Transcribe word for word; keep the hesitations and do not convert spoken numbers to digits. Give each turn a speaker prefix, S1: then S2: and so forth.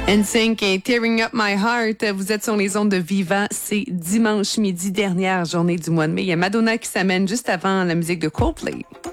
S1: N Sync et Tearing Up My Heart. Vous êtes sur les ondes de Vivant. C'est dimanche midi, dernière journée du mois de mai. Il y a Madonna qui s'amène juste avant la musique de Coldplay.